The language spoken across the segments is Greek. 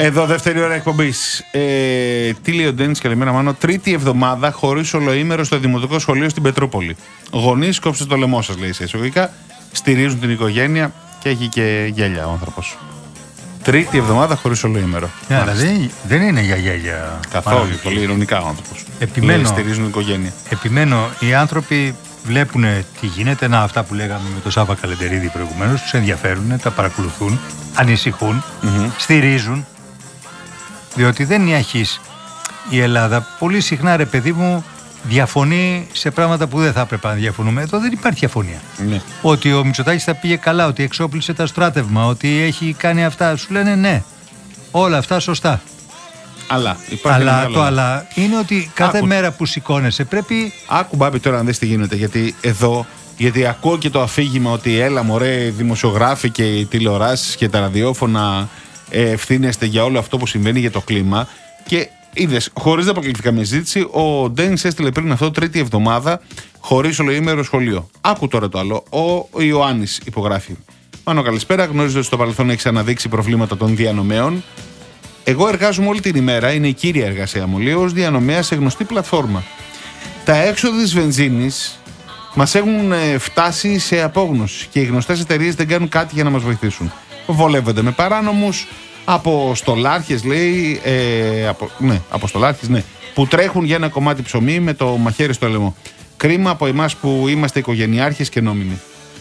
Εδώ δεύτερη ώρα εκπομπής. Τι λέει ο Ντένις, καλημέρα Μάνο. Τρίτη εβδομάδα χωρίς ολοήμερο στο Δημοτικό Σχολείο στην Πετρούπολη. Γονείς, κόψτε το λαιμό σας, λέει σε εισαγωγικά. Στηρίζουν την οικογένεια και έχει και γέλια ο άνθρωπος. Τρίτη εβδομάδα χωρίς ολοήμερο. Δηλαδή δεν είναι για γέλια. Καθόλου. Πολύ ειρωνικά ο άνθρωπος. Επιμένω. Στηρίζουν την οικογένεια. Επιμένω, οι άνθρωποι βλέπουν τι γίνεται. Να, αυτά που λέγαμε με τον Σάβα Καλεντερίδη προηγουμένως, τους ενδιαφέρουν, τα παρακολουθούν, ανησυχούν, στηρίζουν. Διότι δεν είναι αρχής η Ελλάδα. Πολύ συχνά, ρε παιδί μου, διαφωνεί σε πράγματα που δεν θα έπρεπε να διαφωνούμε. Εδώ δεν υπάρχει διαφωνία. Ναι. Ότι ο Μητσοτάκης θα πήγε καλά, ότι εξόπλισε τα στράτευμα, ότι έχει κάνει αυτά. Σου λένε ναι. Όλα αυτά σωστά. Αλλά είναι ότι κάθε μέρα που σηκώνεσαι πρέπει. Άκου Μπάμπη τώρα να δεις τι γίνεται. Γιατί ακούω και το αφήγημα ότι έλα μωρέ δημοσιογράφοι και οι τηλεοράσεις και τα ραδιόφωνα ευθύνεστε για όλο αυτό που συμβαίνει για το κλίμα. Και είδες, χωρίς να αποκλειθεί καμία συζήτηση, ο Ντένις έστειλε πριν αυτό τρίτη εβδομάδα χωρίς ολοήμερο σχολείο. Άκου τώρα το άλλο. Ο Ιωάννης υπογράφει. Μάνο, καλησπέρα. Γνωρίζω ότι στο παρελθόν έχει αναδείξει προβλήματα των διανομέων. Εγώ εργάζομαι όλη την ημέρα, είναι η κύρια εργασία μου, λέει, ως διανομέα σε γνωστή πλατφόρμα. Τα έξοδα της βενζίνης μας έχουν φτάσει σε απόγνωση και οι γνωστές εταιρείες δεν κάνουν κάτι για να μας βοηθήσουν. Βολεύονται με παράνομους, από στολάρχες, λέει, από στολάρχες, ναι, που τρέχουν για ένα κομμάτι ψωμί με το μαχαίρι στο λαιμό. Κρίμα από εμάς που είμαστε οικογενειάρχες και νόμιμοι.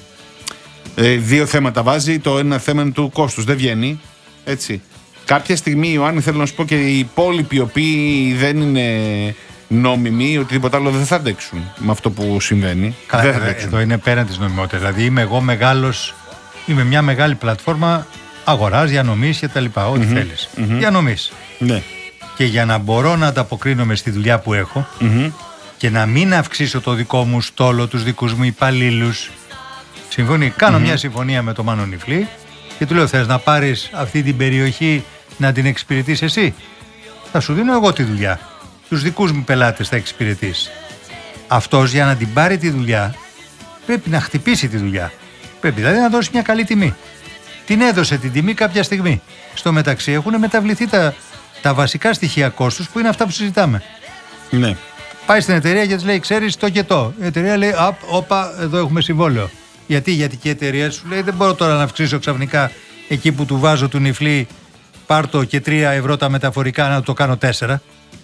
Δύο θέματα βάζει. Το ένα θέμα είναι του κόστους, δεν βγαίνει. Έτσι. Κάποια στιγμή, Ιωάννη, θέλω να σου πω και οι υπόλοιποι, οι οποίοι δεν είναι νόμιμοι ή οτιδήποτε άλλο, δεν θα αντέξουν με αυτό που συμβαίνει. Εδώ είναι πέραν της νομιμότητας. Δηλαδή, είμαι εγώ μεγάλος, είμαι μια μεγάλη πλατφόρμα αγοράς, διανομής και τα λοιπά. Ό,τι θέλεις. Διανομής. Ναι. Και για να μπορώ να ανταποκρίνομαι στη δουλειά που έχω και να μην αυξήσω το δικό μου στόλο, τους δικούς μου υπαλλήλους. Συμφωνεί. Κάνω μια συμφωνία με τον Μάνο Νιφλή και του λέω: θες να πάρεις αυτή την περιοχή να την εξυπηρετείς εσύ? Θα σου δίνω εγώ τη δουλειά. Τους δικούς μου πελάτες θα εξυπηρετείς. Αυτός για να την πάρει τη δουλειά πρέπει να χτυπήσει τη δουλειά. Πρέπει δηλαδή να δώσει μια καλή τιμή. Την έδωσε την τιμή κάποια στιγμή. Στο μεταξύ έχουν μεταβληθεί τα βασικά στοιχεία κόστους που είναι αυτά που συζητάμε. Ναι. Πάει στην εταιρεία και της λέει: ξέρεις το και το. Η εταιρεία λέει: όπα, εδώ έχουμε συμβόλαιο. Γιατί και η εταιρεία σου λέει: δεν μπορώ τώρα να αυξήσω ξαφνικά εκεί που του βάζω του Νιφλή, πάρτο και 3 ευρώ τα μεταφορικά να το κάνω 4.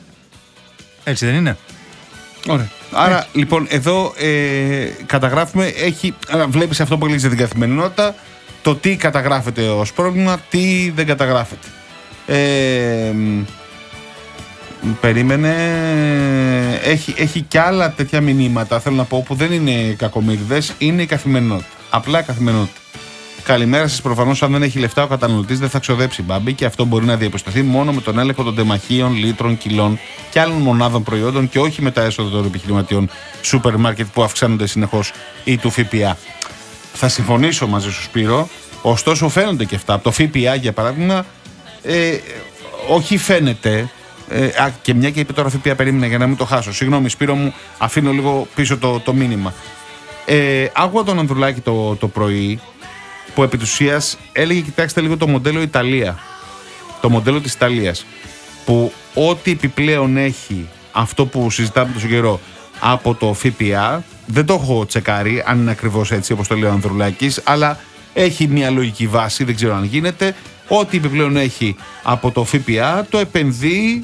Έτσι δεν είναι? Ωραία. Άρα λοιπόν εδώ καταγράφουμε, βλέπεις αυτό που λέει για την καθημερινότητα, το τι καταγράφεται ως πρόβλημα, τι δεν καταγράφεται. Περίμενε, έχει και άλλα τέτοια μηνύματα, θέλω να πω, που δεν είναι κακομοίριδες, είναι η καθημερινότητα. Απλά καθημερινότητα. Καλημέρα σας. Προφανώς, αν δεν έχει λεφτά ο καταναλωτής, δεν θα ξοδέψει, Μπάμπη, και αυτό μπορεί να διαπιστωθεί μόνο με τον έλεγχο των τεμαχίων, λίτρων, κιλών και άλλων μονάδων προϊόντων και όχι με τα έσοδα των επιχειρηματιών σούπερ μάρκετ που αυξάνονται συνεχώς ή του ΦΠΑ. Θα συμφωνήσω μαζί σου, Σπύρο, ωστόσο φαίνονται και αυτά. Από το ΦΠΑ, για παράδειγμα, όχι φαίνεται. Και μια και είπε τώρα ΦΠΑ, περίμενα για να μην το χάσω. Συγγνώμη, Σπύρο μου, αφήνω λίγο πίσω το μήνυμα. Άκουγα τον Ανδρουλάκη το πρωί, που επί της ουσίας έλεγε: κοιτάξτε λίγο το μοντέλο Ιταλία. Το μοντέλο της Ιταλίας. Που ό,τι επιπλέον έχει αυτό που συζητάμε τόσο καιρό από το ΦΠΑ, δεν το έχω τσεκάρει αν είναι ακριβώς έτσι όπως το λέει ο Ανδρουλάκης, αλλά έχει μια λογική βάση, δεν ξέρω αν γίνεται. Ό,τι επιπλέον έχει από το ΦΠΑ το επενδύει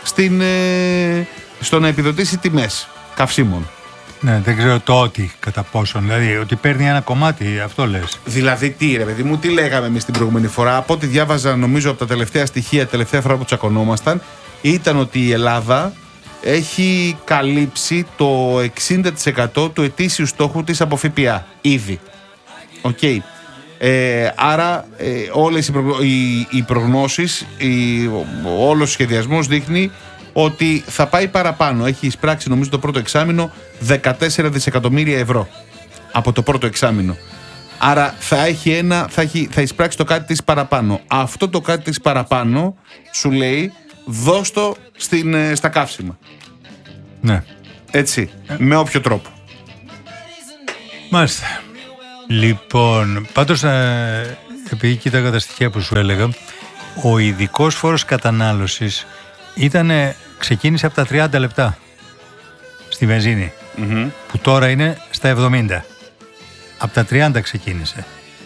στο να επιδοτήσει τιμές καυσίμων. Ναι, δεν ξέρω το ότι κατά πόσον. Δηλαδή ότι παίρνει ένα κομμάτι, αυτό λες. Δηλαδή τι, ρε παιδί μου, τι λέγαμε εμείς την προηγούμενη φορά? Από ό,τι διάβαζα, νομίζω από τα τελευταία στοιχεία, τελευταία φορά που τσακωνόμασταν, ήταν ότι η Ελλάδα έχει καλύψει το 60% του ετήσιου στόχου της από ΦΠΑ. Ήδη. Οκ. Άρα όλες οι προγνώσεις, όλος ο σχεδιασμός δείχνει ότι θα πάει παραπάνω. Έχει εισπράξει, νομίζω, το πρώτο εξάμηνο 14 δισεκατομμύρια ευρώ από το πρώτο εξάμηνο. Άρα θα εισπράξει το κάτι της παραπάνω. Αυτό το κάτι της παραπάνω σου λέει: δώσ' το στα καύσιμα. Ναι. Έτσι, με όποιο τρόπο. Μάλιστα. Λοιπόν, πάντως επειδή κοίταγα τα στοιχεία που σου έλεγα, Ο ειδικός φόρος κατανάλωσης ξεκίνησε από τα 30 λεπτά στη βενζίνη, που τώρα είναι στα 70. Από τα 30 ξεκίνησε.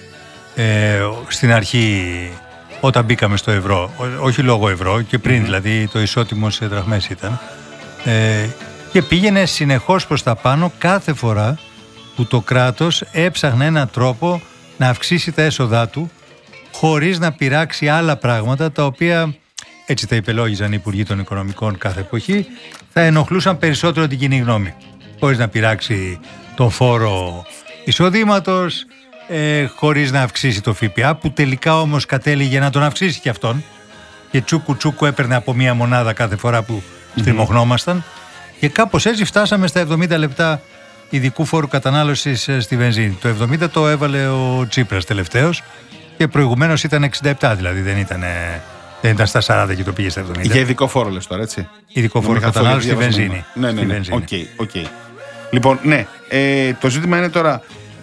Στην αρχή, όταν μπήκαμε στο ευρώ, όχι λόγω ευρώ, και πριν δηλαδή το ισότιμο σε δραχμές ήταν, και πήγαινε συνεχώς προς τα πάνω κάθε φορά που το κράτος έψαχνε έναν τρόπο να αυξήσει τα έσοδά του χωρίς να πειράξει άλλα πράγματα, τα οποία, έτσι τα υπελόγιζαν οι Υπουργοί των Οικονομικών κάθε εποχή, θα ενοχλούσαν περισσότερο την κοινή γνώμη. Χωρίς να πειράξει τον φόρο εισοδήματος, χωρίς να αυξήσει το ΦΠΑ, που τελικά όμως κατέληγε να τον αυξήσει και αυτόν, και τσούκου έπαιρνε από μία μονάδα κάθε φορά που στριμωχνόμασταν, και κάπως έτσι φτάσαμε στα 70 λεπτά ειδικού φόρου κατανάλωσης στη βενζίνη. Το 70 το έβαλε ο Τσίπρας τελευταίος, και προηγουμένως ήταν 67, δηλαδή δεν ήταν στα 40 και το πήγε στα 70. Για ειδικό φόρο λες τώρα, έτσι. Ειδικό φόρο κατανάλωσης στη βενζίνη. Ναι. Οκ. Λοιπόν, ναι, το ζήτημα είναι τώρα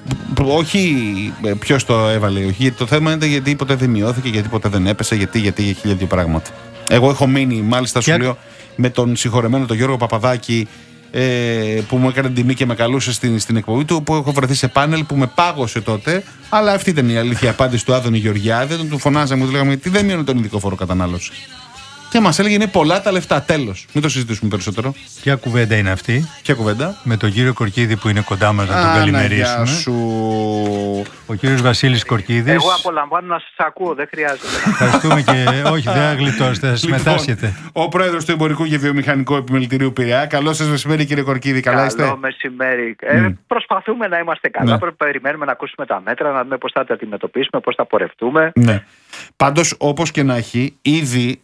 όχι ποιος το έβαλε, γιατί το θέμα είναι γιατί ποτέ δεν μειώθηκε, γιατί ποτέ δεν έπεσε, γιατί για 1000 πράγματα. Εγώ έχω μείνει, μάλιστα σου λέω, με τον συγχωρεμένο τον Γιώργο Παπαδάκη, που μου έκανε τιμή και με καλούσε στην εκπομπή του, που έχω βρεθεί σε πάνελ που με πάγωσε τότε. Αλλά αυτή ήταν η αλήθεια απάντηση του Άδωνη Γεωργιάδη. Όταν του φωνάζαμε, του λέγαμε γιατί δεν μειώνει τον ειδικό φόρο κατανάλωση. Και μας έλεγε είναι πολλά τα λεφτά. Τέλος. Μην το συζητήσουμε περισσότερο. Ποια κουβέντα είναι αυτή? Ποια κουβέντα? Με τον κύριο Κορκίδη που είναι κοντά μας, να τον καλημερίσουμε. Ο κύριος Βασίλης Κορκίδης. Εγώ απολαμβάνω να σας ακούω, δεν χρειάζεται. Ευχαριστούμε και όχι, δεν αγλιτώσετε, θα συμμετάσχετε. Ο πρόεδρος του Εμπορικού και Βιομηχανικού Επιμελητηρίου Πειραιά. Καλό σας μεσημέρι, κύριε Κορκίδη. Καλά είστε? Καλό μεσημέρι. Προσπαθούμε να είμαστε καλά. Περιμένουμε να ακούσουμε τα μέτρα, να δούμε πώς θα τα αντιμετωπίσουμε, πώς θα πορευτούμε. Ναι. Πάντως, όπως και να έχει, ήδη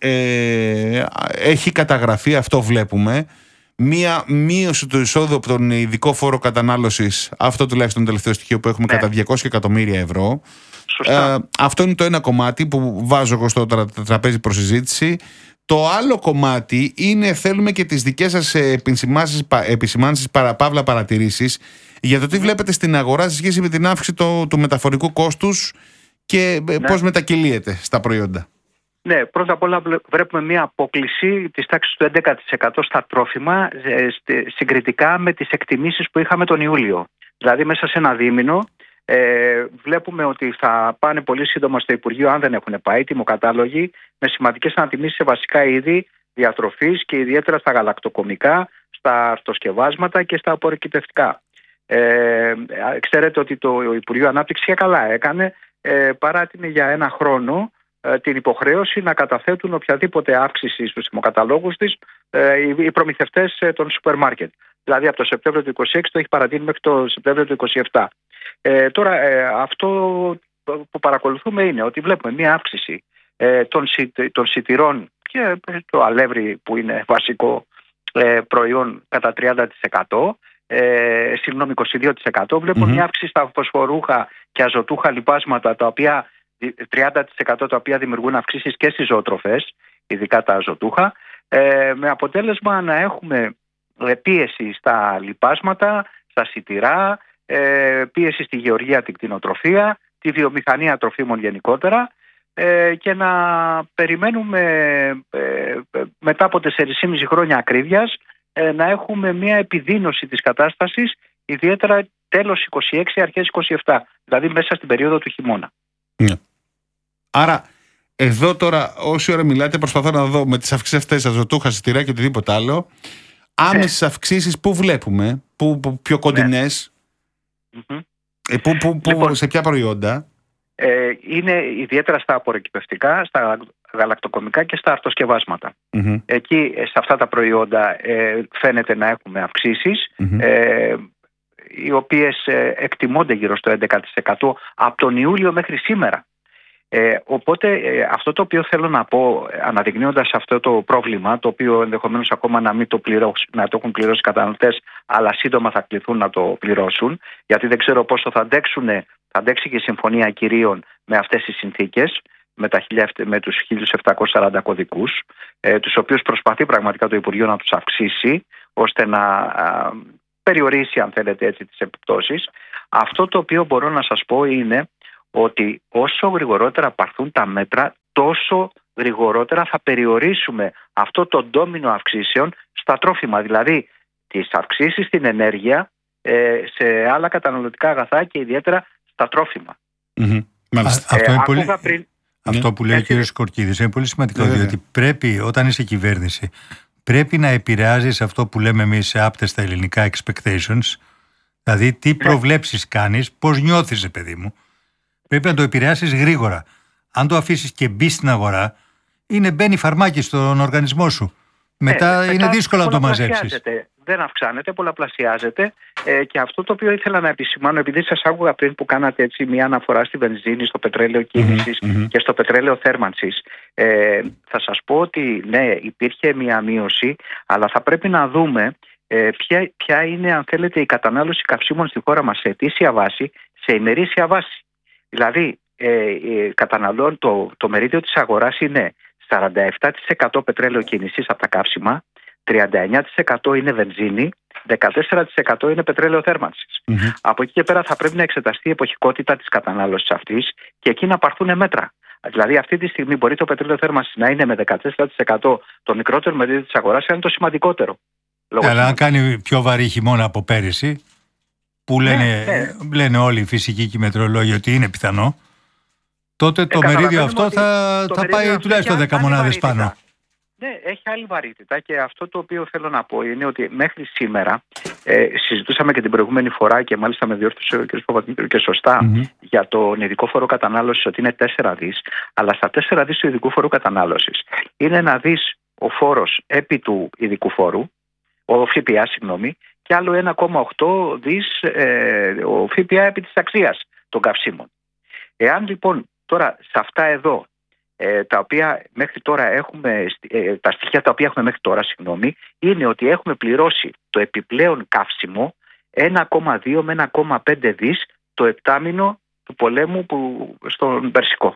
έχει καταγραφεί, αυτό βλέπουμε, μία μείωση του εισόδου από τον ειδικό φόρο κατανάλωσης, αυτό τουλάχιστον το τελευταίο στοιχείο που έχουμε, κατά 200 εκατομμύρια ευρώ. Αυτό είναι το ένα κομμάτι που βάζω εγώ στο τραπέζι προς συζήτηση. Το άλλο κομμάτι είναι, θέλουμε και τις δικές σας επισημάνσεις, παύλα παρατηρήσεις, για το τι βλέπετε στην αγορά σε σχέση με την αύξηση του μεταφορικού κόστους και πώς μετακυλίεται στα προϊόντα. Ναι, πρώτα απ' όλα βλέπουμε μια απόκλιση της τάξης του 11% στα τρόφιμα, συγκριτικά με τις εκτιμήσεις που είχαμε τον Ιούλιο. Δηλαδή μέσα σε ένα δίμηνο βλέπουμε ότι θα πάνε πολύ σύντομα στο Υπουργείο, αν δεν έχουν πάει, τιμοκατάλογοι με σημαντικές ανατιμήσεις σε βασικά είδη διατροφής και ιδιαίτερα στα γαλακτοκομικά, στα αρτοσκευάσματα και στα απορροκυπευτικά. Ξέρετε ότι το Υπουργείο Ανάπτυξης και καλά έκανε, παράτηνε για ένα χρόνο την υποχρέωση να καταθέτουν οποιαδήποτε αύξηση στους τιμοκαταλόγους της οι προμηθευτές των σούπερ μάρκετ. Δηλαδή από το Σεπτέμβριο του 2026 το έχει παρατείνει μέχρι το Σεπτέμβριο του 2027. Τώρα αυτό που παρακολουθούμε είναι ότι βλέπουμε μια αύξηση των σιτηρών και το αλεύρι που είναι βασικό προϊόν κατά 30%. 22%. Βλέπουμε μια αύξηση στα φωσφορούχα και αζωτούχα λιπάσματα, τα οποία 30% τα οποία δημιουργούν αυξήσεις και στις ζωοτροφές, ειδικά τα αζωτούχα, με αποτέλεσμα να έχουμε πίεση στα λιπάσματα, στα σιτηρά, πίεση στη γεωργία, την κτηνοτροφία, τη βιομηχανία τροφίμων γενικότερα, και να περιμένουμε μετά από 4,5 χρόνια ακρίβειας να έχουμε μια επιδείνωση της κατάστασης, ιδιαίτερα τέλος 26, αρχές 27, δηλαδή μέσα στην περίοδο του χειμώνα. Ναι. Άρα, εδώ τώρα, όση ώρα μιλάτε, προσπαθώ να δω με τις αυξήσεις αυτές, αζωτούχα, σιτηρά και οτιδήποτε άλλο, άμεσες αυξήσεις που βλέπουμε, πιο κοντινές, Λοιπόν, σε ποια προϊόντα? Είναι ιδιαίτερα στα απορροκυπευτικά, στα γαλακτοκομικά και στα αρτοσκευάσματα. Εκεί, σε αυτά τα προϊόντα, φαίνεται να έχουμε αυξήσεις, οι οποίες εκτιμώνται γύρω στο 11% από τον Ιούλιο μέχρι σήμερα. Οπότε αυτό το οποίο θέλω να πω, αναδεικνύοντας αυτό το πρόβλημα, το οποίο ενδεχομένως ακόμα να το έχουν πληρώσει οι καταναλωτές, αλλά σύντομα θα κληθούν να το πληρώσουν, γιατί δεν ξέρω πόσο θα αντέξει και η Συμφωνία Κυρίων με αυτές τις συνθήκες, με τους 1740 κωδικούς, τους οποίους προσπαθεί πραγματικά το Υπουργείο να τους αυξήσει, ώστε να περιορίσει, αν θέλετε έτσι, τις επιπτώσεις. Αυτό το οποίο μπορώ να σας πω είναι ότι όσο γρηγορότερα πάρθουν τα μέτρα, τόσο γρηγορότερα θα περιορίσουμε αυτό το ντόμινο αυξήσεων στα τρόφιμα, δηλαδή τις αυξήσεις στην ενέργεια, σε άλλα καταναλωτικά αγαθά και ιδιαίτερα στα τρόφιμα. Αυτό είναι πολύ... Αυτό που λέει ο κ. Κορκίδης είναι πολύ σημαντικό, διότι πρέπει, όταν είσαι κυβέρνηση, πρέπει να επηρεάζεις αυτό που λέμε εμείς σε άπτεστα ελληνικά expectations, δηλαδή τι προβλέψεις κάνεις, πώς νιώθεις, παιδί μου. Πρέπει να το επηρεάσεις γρήγορα. Αν το αφήσεις και μπει στην αγορά, μπαίνει φαρμάκι στον οργανισμό σου. Μετά είναι δύσκολο να το μαζέψεις. Δεν αυξάνεται, πολλαπλασιάζεται, και αυτό το οποίο ήθελα να επισημάνω, επειδή σας άκουγα πριν που κάνατε έτσι μια αναφορά στη βενζίνη, στο πετρέλαιο κίνησης και στο πετρέλαιο θέρμανσης, θα σας πω ότι ναι, υπήρχε μια μείωση, αλλά θα πρέπει να δούμε ποια είναι, αν θέλετε, η κατανάλωση καυσίμων στη χώρα μας σε ετήσια βάση, σε ημερήσια βάση. Δηλαδή, καταναλώνει το μερίδιο της αγοράς είναι 47% πετρέλαιο κίνησης από τα καύσιμα, 39% είναι βενζίνη, 14% είναι πετρέλαιο θέρμανσης. Από εκεί και πέρα θα πρέπει να εξεταστεί η εποχικότητα της κατανάλωσης αυτής και εκεί να πάρθουν μέτρα. Δηλαδή, αυτή τη στιγμή μπορεί το πετρέλαιο θέρμανσης να είναι με 14% το μικρότερο μερίδιο της αγοράς, αλλά είναι το σημαντικότερο. Αλλά αν κάνει πιο βαρύ χειμώνα από πέρυσι, που λένε όλοι οι φυσικοί και οι μετεωρολόγοι ότι είναι πιθανό, τότε το μερίδιο αυτό θα πάει τουλάχιστον 10 μονάδες πάνω. Ναι, έχει άλλη βαρύτητα, και αυτό το οποίο θέλω να πω είναι ότι μέχρι σήμερα συζητούσαμε και την προηγούμενη φορά και μάλιστα με διόρθωσε ο κ. Παπαδημητρίου και σωστά για τον ειδικό φόρο κατανάλωσης ότι είναι 4 δις, αλλά στα 4 δις του ειδικού φόρου κατανάλωσης είναι 1 δις ο φόρος επί του ειδικού φόρου, ο ΦΠΑ, συγγνώμη, και άλλο 1,8 δις ο ΦΠΑ επί της αξίας των καυσίμων. Εάν λοιπόν τώρα σε αυτά εδώ τα οποία μέχρι τώρα έχουμε, τα στοιχεία τα οποία έχουμε μέχρι τώρα, είναι ότι έχουμε πληρώσει το επιπλέον καύσιμο 1,2 με 1,5 δις το επτάμηνο του πολέμου στον Περσικό.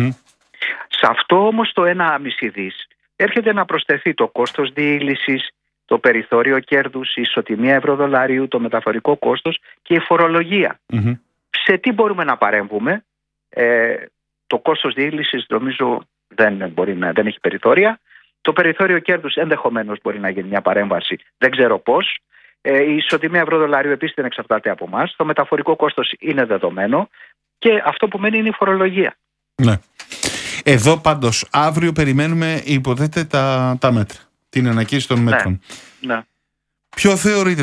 Σε αυτό όμως το 1,5 δις έρχεται να προσθεθεί το κόστος διήλυσης, το περιθώριο κέρδους, η ισοτιμία ευρώ-δολαρίου, το μεταφορικό κόστος και η φορολογία. Σε τι μπορούμε να παρέμβουμε? Το κόστος διήλυσης νομίζω δεν έχει περιθώρια. Το περιθώριο κέρδους ενδεχομένως μπορεί να γίνει μια παρέμβαση, δεν ξέρω πώς. Η ισοτιμία ευρώ-δολαρίου επίσης δεν εξαρτάται από εμάς. Το μεταφορικό κόστος είναι δεδομένο και αυτό που μένει είναι η φορολογία. Ναι. Εδώ πάντως αύριο περιμένουμε, υποτίθεται, τα μέτρα. Την ανακοίνωση των μέτρων. Ναι. Ποιο θεωρείτε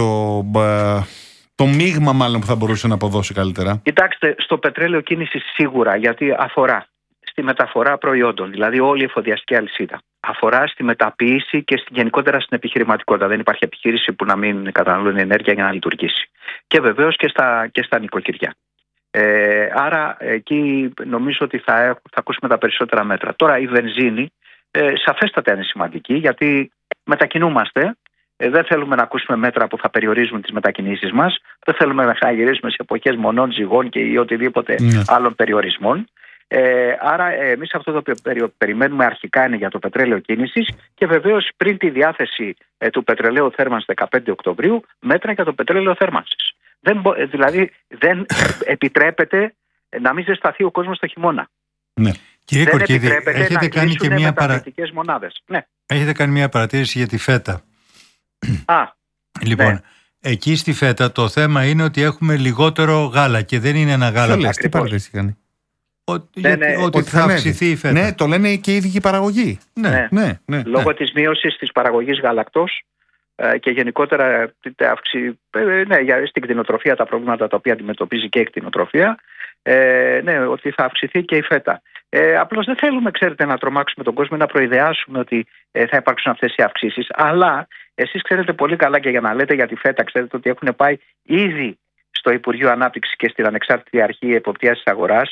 το μείγμα μάλλον που θα μπορούσε να αποδώσει καλύτερα? Κοιτάξτε, στο πετρέλαιο κίνηση σίγουρα, γιατί αφορά στη μεταφορά προϊόντων, δηλαδή όλη η εφοδιαστική αλυσίδα. Αφορά στη μεταποίηση και γενικότερα στην επιχειρηματικότητα. Δεν υπάρχει επιχείρηση που να μην καταναλώνει ενέργεια για να λειτουργήσει. Και βεβαίως και στα νοικοκυριά. Άρα εκεί νομίζω ότι θα ακούσουμε τα περισσότερα μέτρα. Τώρα η βενζίνη σαφέστατα είναι σημαντική, γιατί μετακινούμαστε. Δεν θέλουμε να ακούσουμε μέτρα που θα περιορίζουν τις μετακινήσεις μας. Δεν θέλουμε να γυρίσουμε σε εποχές μονών, ζυγών ή οτιδήποτε άλλων περιορισμών. Άρα εμείς αυτό το οποίο περιμένουμε αρχικά είναι για το πετρέλαιο κίνησης και βεβαίως πριν τη διάθεση του πετρελαίου θέρμανσης 15 Οκτωβρίου μέτρα για το πετρέλαιο θέρμανσης. Δηλαδή δεν επιτρέπεται να μην ζεσταθεί ο κόσμος το χειμώνα. Ναι. Κύριε Κορκίδη, έχετε κάνει και μια έχετε κάνει μια παρατήρηση για τη φέτα. Λοιπόν, εκεί στη φέτα το θέμα είναι ότι έχουμε λιγότερο γάλα και δεν είναι ένα γάλα. Τι παρατήρηση κάνει? Ότι θα αυξηθεί η φέτα. Ναι, το λένε και οι ίδιοι παραγωγοί. Ναι. Λόγω της μείωσης της παραγωγής γαλακτός και γενικότερα στην κτηνοτροφία, τα προβλήματα τα οποία αντιμετωπίζει και η κτηνοτροφία, ότι θα αυξηθεί και η φέτα. Απλώς δεν θέλουμε, ξέρετε, να τρομάξουμε τον κόσμο, να προειδεάσουμε ότι θα υπάρξουν αυτές οι αυξήσεις. Αλλά εσείς ξέρετε πολύ καλά, και για να λέτε για τη φέτα, ξέρετε ότι έχουν πάει ήδη στο Υπουργείο Ανάπτυξης και στην Ανεξάρτητη Αρχή Εποπτείας της Αγοράς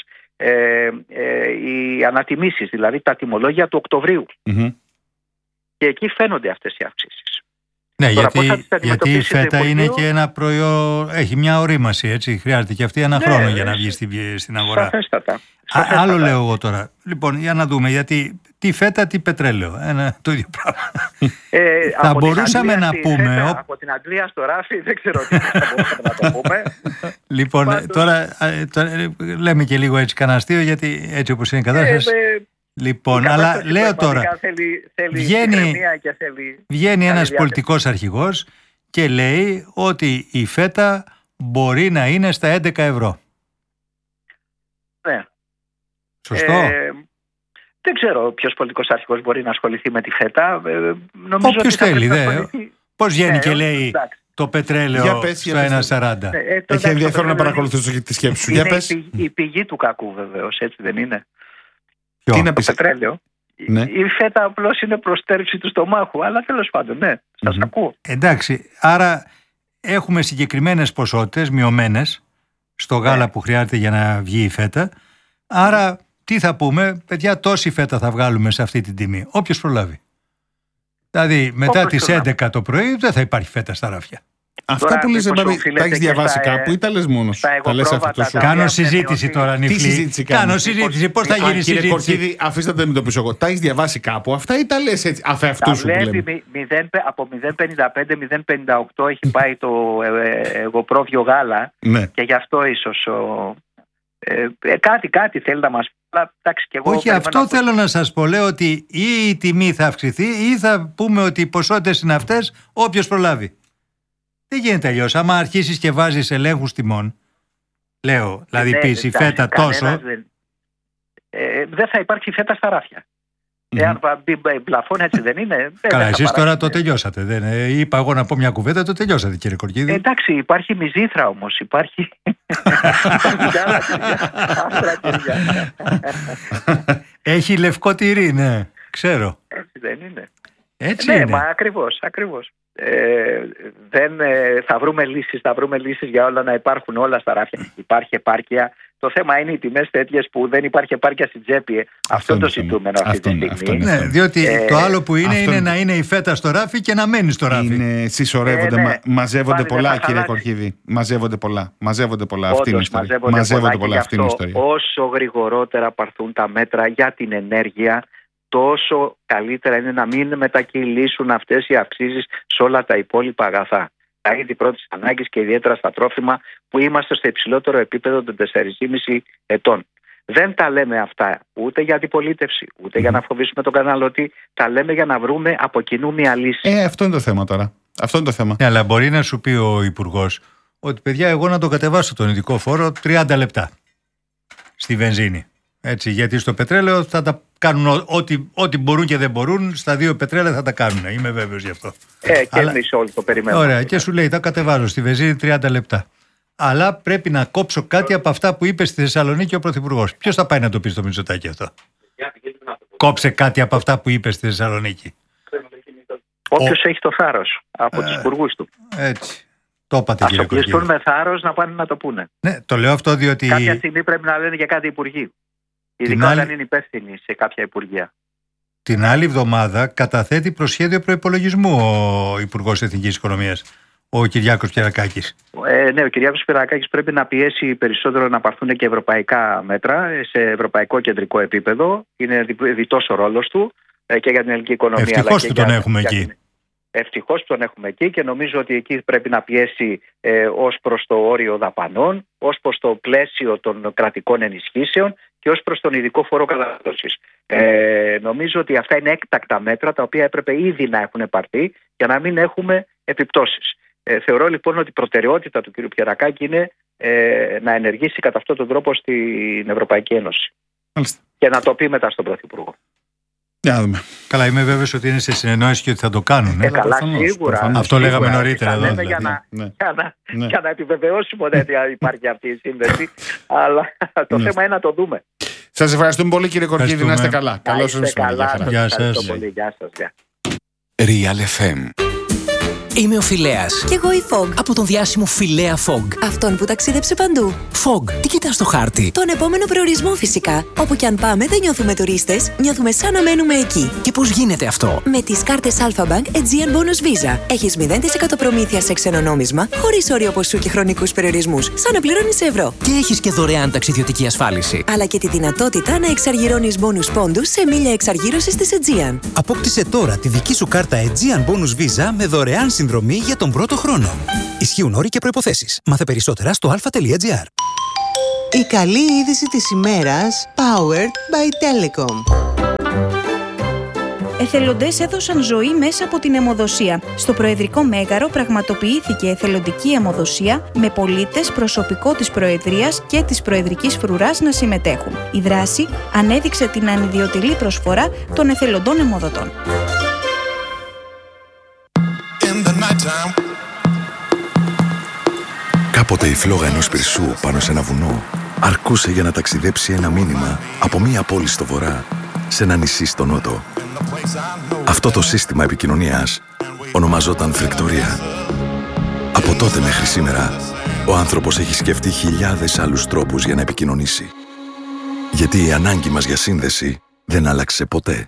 οι ανατιμήσεις, δηλαδή τα τιμολόγια του Οκτωβρίου. Και εκεί φαίνονται αυτές οι αυξήσεις. Ναι, γιατί η φέτα είναι και ένα προϊόν, έχει μια ορίμαση, έτσι, χρειάζεται και αυτή ένα χρόνο για να βγει στην αγορά. Σαφέστατα. Άλλο λέω εγώ τώρα. Λοιπόν, για να δούμε, γιατί τι φέτα, τι πετρέλαιο, το ίδιο πράγμα. Θα μπορούσαμε να πούμε... Από την Αγγλία στο ράφι, δεν ξέρω τι θα μπορούσαμε να το πούμε. Λοιπόν, τώρα λέμε και λίγο έτσι κανένα αστείο, γιατί έτσι όπως είναι η κατάσταση... Λοιπόν, αλλά λέω τώρα, βγαίνει ένας πολιτικός αρχηγός και λέει ότι η φέτα μπορεί να είναι στα 11 ευρώ. Ναι. Σωστό. Δεν ξέρω ποιος πολιτικός αρχηγός μπορεί να ασχοληθεί με τη φέτα. Όποιος θέλει. Πώς βγαίνει και λέει το πετρέλαιο στο 1,40. Έχει ενδιαφέρον να παρακολουθήσω τη σκέψη σου. Είναι η πηγή του κακού, βεβαίως, έτσι δεν είναι? Τι να το πετρέλαιο. Ναι. Η φέτα απλώς είναι προστέρηση του στομάχου, αλλά τέλος πάντων, ναι, σας ακούω. Εντάξει, άρα έχουμε συγκεκριμένες ποσότητες μειωμένες στο γάλα που χρειάζεται για να βγει η φέτα. Άρα τι θα πούμε, παιδιά, τόση φέτα θα βγάλουμε σε αυτή την τιμή, όποιος προλάβει. Δηλαδή μετά τις 11 το πρωί δεν θα υπάρχει φέτα στα ράφια. Αυτά που λες, τα έχεις διαβάσει κάπου ή τα λες μόνος? Κάνω συζήτηση τώρα, Νιφλή. Τι συζήτηση κάνεις? Κάνω συζήτηση. Πώς θα γίνει συζήτηση? Κύριε Κορκίδη, αφήστε να το πείσω εγώ. Τα έχεις διαβάσει κάπου αυτά ή τα λες έτσι αφ' αυτού σου που λέμε? Από 0,55-0,58 έχει πάει το εγωπρόβιο γάλα και γι' αυτό ίσως κάτι θέλει να μας πει. Όχι, αυτό θέλω να σας πω. Λέω ότι ή η τιμή θα αυξηθεί ή θα πούμε ότι οι ποσότητες είναι αυτές, όποιος προλάβει. Δεν γίνεται αλλιώς. Άμα αρχίσεις και βάζεις ελέγχους τιμών, λέω, δηλαδή πεις η φέτα τόσο. Δεν θα υπάρξει φέτα στα ράφια. Εάν μπει πλαφόν, έτσι δεν είναι? Καλά, εσείς τώρα το τελειώσατε. Είπα εγώ να πω μια κουβέντα, το τελειώσατε, κύριε Κορκίδη. Εντάξει, υπάρχει μυζήθρα όμως. Υπάρχει. Έχει λευκό τυρί, ναι, ξέρω. Έτσι δεν είναι? Έτσι ναι, είναι. Μα ακριβώς. Θα βρούμε λύσεις για όλα, να υπάρχουν όλα στα ράφια. Υπάρχει επάρκεια. Το θέμα είναι οι τιμές τέτοιες που δεν υπάρχει επάρκεια στην τσέπη. Αυτό είναι το ζητούμενο αυτή τη στιγμή. Ναι, διότι το άλλο που είναι να είναι η φέτα στο ράφι και να μένει στο ράφι. Συσσωρεύονται, μαζεύονται πολλά, κύριε Κορκίδη. Μαζεύονται πολλά. Αυτή είναι η ιστορία. Όσο γρηγορότερα πάρθουν τα μέτρα για την ενέργεια, τόσο καλύτερα είναι να μην μετακυλήσουν αυτές οι αυξήσεις σε όλα τα υπόλοιπα αγαθά. Τα είδη πρώτης ανάγκης και ιδιαίτερα στα τρόφιμα, που είμαστε στο υψηλότερο επίπεδο των 4,5 ετών. Δεν τα λέμε αυτά ούτε για αντιπολίτευση, ούτε για να φοβήσουμε τον καταναλωτή. Τα λέμε για να βρούμε από κοινού μια λύση. Αυτό είναι το θέμα τώρα. Ναι, αλλά μπορεί να σου πει ο Υπουργός ότι, παιδιά, εγώ να το κατεβάσω τον ειδικό φόρο 30 λεπτά στη βενζίνη. Έτσι, γιατί στο πετρέλαιο θα τα κάνουν ό,τι μπορούν και δεν μπορούν, στα δύο πετρέλαια θα τα κάνουν. Είμαι βέβαιος γι' αυτό. Και εμείς όλοι το περιμένουμε. Ωραία, και σου λέει, τα κατεβάζω στη βενζίνη 30 λεπτά. Αλλά πρέπει να κόψω κάτι από αυτά που είπε στη Θεσσαλονίκη ο Πρωθυπουργός. Ποιος θα πάει να το πει στο Μητσοτάκη αυτό? Κόψε κάτι από αυτά που είπε στη Θεσσαλονίκη. Όποιος έχει το θάρρος από τους υπουργούς του. Έτσι. Το είπατε, κύριε Κορκίδη. Ας οπλιστούν με θάρρος να πάνε να το πούνε. Ναι, το λέω αυτό διότι. Κάποια στιγμή πρέπει να λένε για κάτι υπουργοί. Ειδικά όταν είναι υπεύθυνοι σε κάποια υπουργεία. Την άλλη εβδομάδα καταθέτει προσχέδιο προϋπολογισμού ο Υπουργός Εθνικής Οικονομίας, ο Κυριάκος Πιερακάκης. Ναι, ο Κυριάκος Πιερακάκης πρέπει να πιέσει περισσότερο να πάρθουν και ευρωπαϊκά μέτρα σε ευρωπαϊκό κεντρικό επίπεδο. Είναι διτός ο ρόλος του και για την ελληνική οικονομία. Ευτυχώς που τον έχουμε εκεί. Ευτυχώς που τον έχουμε εκεί και νομίζω ότι εκεί πρέπει να πιέσει ως προς το όριο δαπανών, ως προς το πλαίσιο των κρατικών ενισχύσεων και ως προς τον ειδικό φόρο κατανάλωσης. Νομίζω ότι αυτά είναι έκτακτα μέτρα τα οποία έπρεπε ήδη να έχουν πάρθει για να μην έχουμε επιπτώσεις. Θεωρώ λοιπόν ότι η προτεραιότητα του κ. Πιερακάκη είναι να ενεργήσει κατά αυτόν τον τρόπο στην Ευρωπαϊκή Ένωση. Μάλιστα. Και να το πει μετά στον Πρωθυπουργό. Καλά, είμαι βέβαιος ότι είναι σε συνεννόηση και ότι θα το κάνουν. Καλά, σίγουρα. Αυτό λέγαμε νωρίτερα εδώ. Δηλαδή. Για να επιβεβαιώσουμε ότι υπάρχει αυτή η σύνδεση. Αλλά το θέμα είναι να το δούμε. Σας ευχαριστούμε πολύ, κύριε Κορκίδη. Να είστε καλά. Καλώς ήρθατε. Γεια σας. Real FM. Είμαι ο Φιλέας. Κι εγώ η Fog. Από τον διάσημο Φιλέα Fog. Αυτόν που ταξίδεψε παντού. Fog, τι κοιτάς στο χάρτη? Τον επόμενο προορισμό φυσικά. Όπου κι αν πάμε δεν νιώθουμε τουρίστες, νιώθουμε σαν να μένουμε εκεί. Και πώς γίνεται αυτό? Με τις κάρτες Alpha Bank Aegean Bonus Visa. Έχεις 0% προμήθεια σε ξένο νόμισμα, χωρίς όριο ποσού και χρονικούς περιορισμούς, σαν να πληρώνεις ευρώ. Και έχεις και δωρεάν ταξιδιωτική ασφάλιση. Αλλά και τη δυνατότητα να εξαργυρώνεις bonus πόντους σε μίλια εξαργύρωσης της Aegean. Απόκτησε τώρα τη δική σου κάρτα Aegean Bonus Visa με δωρεάν συνδρομή για τον πρώτο χρόνο. Ισχύουν όροι και προϋποθέσεις. Μάθε περισσότερα στο alpha.gr. Η καλή είδηση της ημέρας, powered by Telecom. Εθελοντές έδωσαν ζωή μέσα από την αιμοδοσία. Στο Προεδρικό Μέγαρο πραγματοποιήθηκε εθελοντική αιμοδοσία με πολίτες, προσωπικό της Προεδρίας και της Προεδρικής Φρουράς να συμμετέχουν. Η δράση ανέδειξε την ανιδιοτελή προσφορά των εθελοντών αιμοδοτών. Κάποτε η φλόγα ενός πυρσού πάνω σε ένα βουνό αρκούσε για να ταξιδέψει ένα μήνυμα από μία πόλη στο βορρά σε ένα νησί στο νότο. Αυτό το σύστημα επικοινωνίας ονομαζόταν φρικτορία. Από τότε μέχρι σήμερα, ο άνθρωπος έχει σκεφτεί χιλιάδες άλλους τρόπους για να επικοινωνήσει. Γιατί η ανάγκη μας για σύνδεση δεν άλλαξε ποτέ.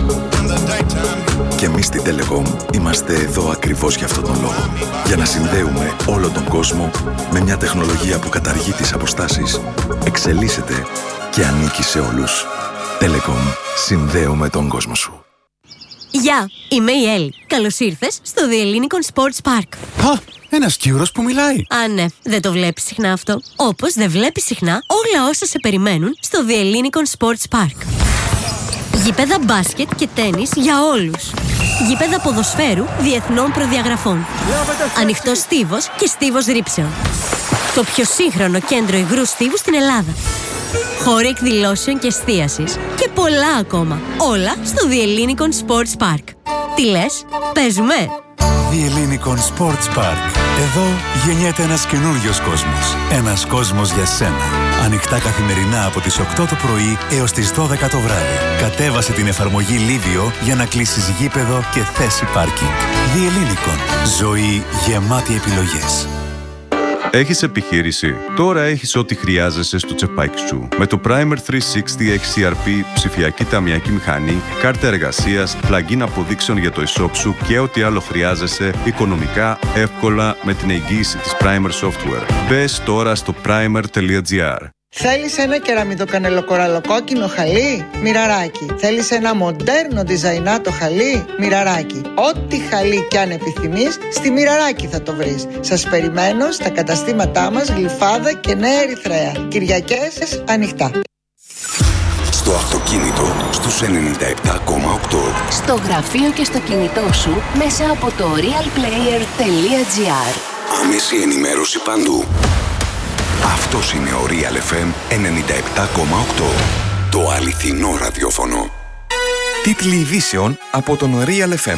Και εμείς στην Telecom είμαστε εδώ ακριβώς για αυτόν τον λόγο. Για να συνδέουμε όλο τον κόσμο με μια τεχνολογία που καταργεί τις αποστάσεις, εξελίσσεται και ανήκει σε όλους. Telecom. Συνδέουμε τον κόσμο σου. Γεια, είμαι η Έλλη. Καλώς ήρθες στο The Ellinikon Sports Park. Α, ένας Κύρος που μιλάει. Α, ναι, δεν το βλέπεις συχνά αυτό. Όπως δεν βλέπεις συχνά όλα όσα σε περιμένουν στο The Ellinikon Sports Park. Γήπεδα μπάσκετ και τένις για όλους. Γήπεδα ποδοσφαίρου διεθνών προδιαγραφών. Ανοιχτός στίβος και στίβος ρήψεων. Το πιο σύγχρονο κέντρο υγρού στίβου στην Ελλάδα. Χώροι εκδηλώσεων και εστίασης και πολλά ακόμα. Όλα στο The Ellinikon Sports Park. Τι λες, παίζουμε? The Ellinikon Sports Park. Εδώ γεννιέται ένας καινούριος κόσμος. Ένας κόσμος για σένα. Ανοιχτά καθημερινά από τις 8 το πρωί έως τις 12 το βράδυ. Κατέβασε την εφαρμογή Livio για να κλείσεις γήπεδο και θέση πάρκινγκ. The Ellinikon. Ζωή γεμάτη επιλογές. Έχεις επιχείρηση? Τώρα έχεις ό,τι χρειάζεσαι στο τσεπάκι σου. Με το Primer 360 XCRP, ψηφιακή ταμιακή μηχανή, κάρτα εργασίας, plugin αποδείξεων για το e-shop σου και ό,τι άλλο χρειάζεσαι οικονομικά, εύκολα με την εγγύηση της Primer Software. Μπες τώρα στο primer.gr. Θέλεις ένα κεραμιτοκανελοκοραλοκόκκινο χαλί? Μοιραράκι. Θέλεις ένα μοντέρνο διζαϊνάτο χαλί? Μοιραράκι. Ό,τι χαλί κι αν επιθυμείς, στη Μοιραράκι θα το βρεις. Σας περιμένω στα καταστήματά μας Γλυφάδα και Νέα Ερυθρέα. Κυριακές ανοιχτά. Στο αυτοκίνητο στους 97,8. Στο γραφείο και στο κινητό σου μέσα από το realplayer.gr. Άμεση ενημέρωση παντού. Αυτός είναι ο Real FM 97,8. Το αληθινό ραδιόφωνο. Τίτλοι ειδήσεων από τον Real FM.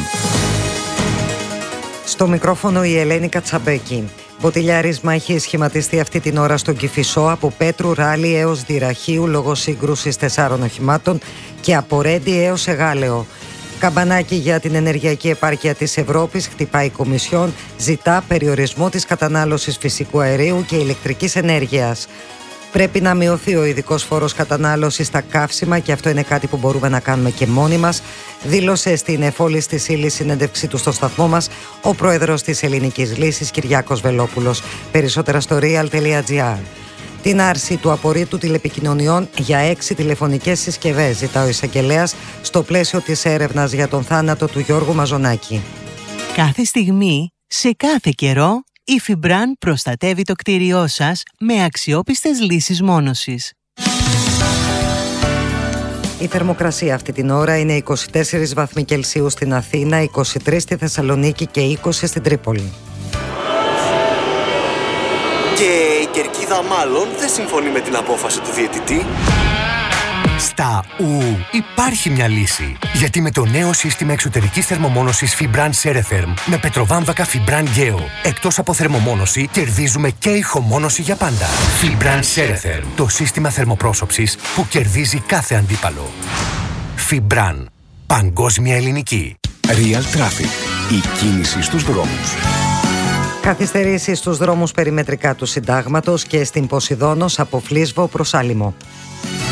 Στο μικρόφωνο η Ελένη Κατσαμπέκη. Μποτιλιάρισμα έχει σχηματιστεί αυτή την ώρα στον Κηφισό από Πέτρου Ράλι έως Δυραχείου λόγω σύγκρουσης 4 οχημάτων και από Ρέντι έως Εγάλεο. Καμπανάκι για την ενεργειακή επάρκεια της Ευρώπης, χτυπάει η Κομισιόν, ζητά περιορισμό της κατανάλωσης φυσικού αερίου και ηλεκτρικής ενέργειας. Πρέπει να μειωθεί ο ειδικός φόρος κατανάλωσης στα καύσιμα και αυτό είναι κάτι που μπορούμε να κάνουμε και μόνοι μας, δήλωσε στην εφόλης της ύλης συνέντευξή του στο σταθμό μας ο πρόεδρος της Ελληνικής Λύσης Κυριάκος Βελόπουλος. Περισσότερα στο real.gr. Την άρση του απορρίτου τηλεπικοινωνιών για 6 τηλεφωνικές συσκευές ζητά ο εισαγγελέας στο πλαίσιο της έρευνας για τον θάνατο του Γιώργου Μαζονάκη. Κάθε στιγμή, σε κάθε καιρό, η Φιμπραν προστατεύει το κτίριό σας με αξιόπιστες λύσεις μόνωσης. Η θερμοκρασία αυτή την ώρα είναι 24 βαθμοί Κελσίου στην Αθήνα, 23 στη Θεσσαλονίκη και 20 στην Τρίπολη. Και η κερκίδα μάλλον δεν συμφωνεί με την απόφαση του διαιτητή. Στα υπάρχει μια λύση. Γιατί με το νέο σύστημα εξωτερικής θερμομόνωσης Fibran Ceretherm με πετροβάμβακα Fibran Geo, εκτός από θερμομόνωση, κερδίζουμε και ηχομόνωση για πάντα. Fibran Ceretherm, το σύστημα θερμοπρόσωψης που κερδίζει κάθε αντίπαλο. Fibran, παγκόσμια ελληνική. Real Traffic, η κίνηση στους δρόμους. Καθυστερήσεις στους δρόμους περιμετρικά του Συντάγματος και στην Ποσειδώνος από Φλίσβο προς Άλυμο.